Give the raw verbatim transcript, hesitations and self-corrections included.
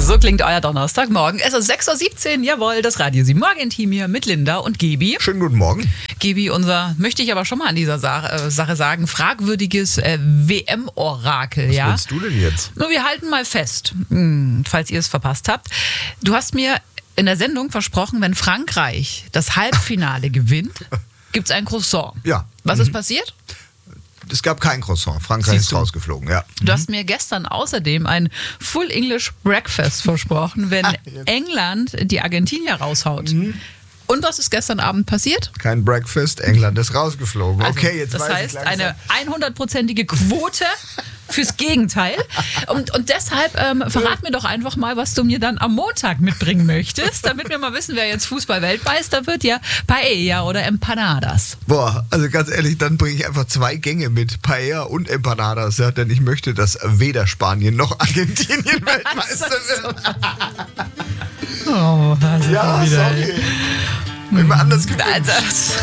So klingt euer Donnerstagmorgen. Es ist sechs Uhr siebzehn, jawohl, das Radio sieben Morgen-Team hier mit Linda und Gebi. Schönen guten Morgen. Gebi, unser, möchte ich aber schon mal an dieser Sa- äh, Sache sagen, fragwürdiges äh, W M-Orakel. Was Ja? willst du denn jetzt? Nur wir halten mal fest, hm, falls ihr es verpasst habt. Du hast mir in der Sendung versprochen, wenn Frankreich das Halbfinale gewinnt, gibt es ein Croissant. Ja. Was Mhm. ist passiert? Es gab kein Croissant. Frankreich Siehst ist du. rausgeflogen, ja. Du hast mir gestern außerdem ein Full English Breakfast versprochen, wenn England die Argentinier raushaut. Und was ist gestern Abend passiert? Kein Breakfast, England ist rausgeflogen. Also, okay, jetzt das weiß heißt, ich langsam. eine hundertprozentige Quote fürs Gegenteil. Und, und deshalb ähm, verrat mir doch einfach mal, was du mir dann am Montag mitbringen möchtest, damit wir mal wissen, wer jetzt Fußball-Weltmeister wird. Ja, Paella oder Empanadas. Boah, also ganz ehrlich, dann bringe ich einfach zwei Gänge mit, Paella und Empanadas, ja, denn ich möchte, dass weder Spanien noch Argentinien Weltmeister wird. Oh, also Ja, wieder. sorry. Immer anders gewünscht. Also,